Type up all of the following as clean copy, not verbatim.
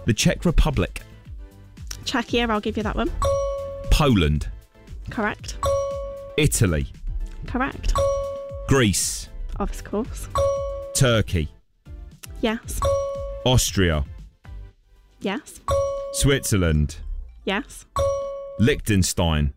The Czech Republic. Czechia, I'll give you that one. Poland. Correct. Italy. Correct. Greece. Of course. Turkey. Yes. Austria. Yes. Switzerland. Yes. Liechtenstein.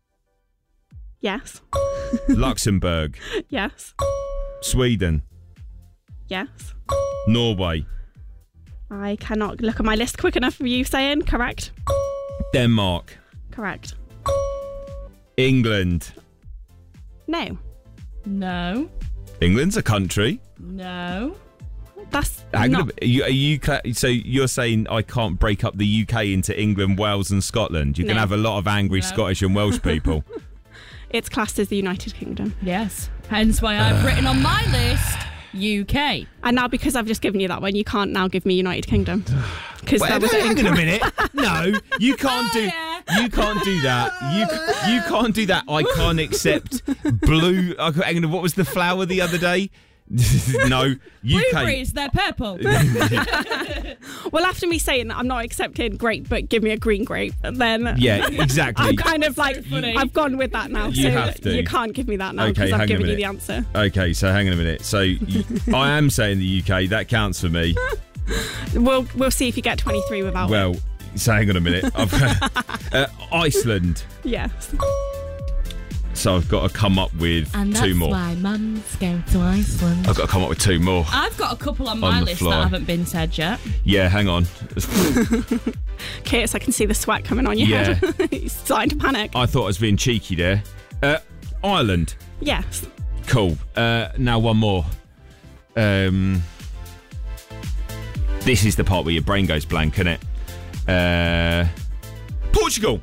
Yes. Luxembourg. Yes. Sweden. Yes. Norway. I cannot look at my list quick enough for you saying correct. Denmark. Correct. England. No. No. England's a country. No. That's Hang on a not... bit. So you're saying I can't break up the UK into England, Wales and Scotland? You can No. have a lot of angry Scottish and Welsh people. It's classed as the United Kingdom. Yes. Hence why I've written on my list UK. And now because I've just given you that one, you can't now give me United Kingdom. Because Wait, that was hang on a incorrect. minute. No, you can't do. You can't do that. You can't do that. I can't accept blue. Hang on, what was the flower the other day? No, UK. Blueberries, they're purple. Well, after me saying that I'm not accepting grape, but give me a green grape, then Yeah, exactly. I'm kind of like, funny. I've gone with that now. You so have to. You can't give me that now Okay, because hang I've a given you minute. the answer. Okay, so hang on a minute. So I am saying the UK. That counts for me. We'll see if you get 23 without Well, so hang on a minute. Iceland. Yes. So I've got to come up with And two that's more. why Mum's going to Iceland. I've got to come up with two more. I've got a couple on On my the list fly. that haven't been said yet. Yeah, hang on. Curtis, I can see the sweat coming on your Yeah. head. He's starting to panic. I thought I was being cheeky there. Ireland. Yes. Cool. Now one more. This is the part where your brain goes blank, isn't it? Portugal.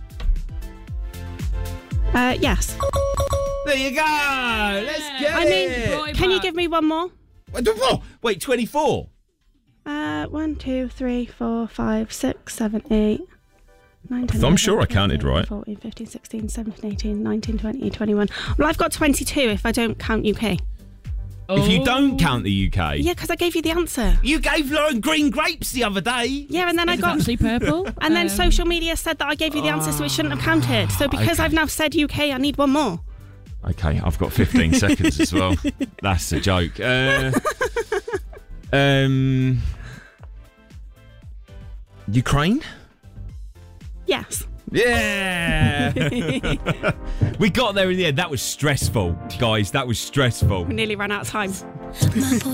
Yes. There you go. Let's get I mean, it. can you give me one more? Wait, 24. 1, 2, 3, 4, 5, 6, 7, 8, 9, 10, I'm sure I counted right. 14, 15, 16, 17, 18, 19, 20, 21. Well, I've got 22 if I don't count UK. If you don't count the UK. Yeah, because I gave you the answer. You gave Lauren green grapes the other day. Yeah, and then I It's got... actually purple. And then social media said that I gave you the answer, so it shouldn't have counted. So because Okay. I've now said UK, I need one more. Okay, I've got 15 seconds as well. That's a joke. Ukraine? Yes. Yeah! We got there in the end. That was stressful, guys. That was stressful. We nearly ran out of time.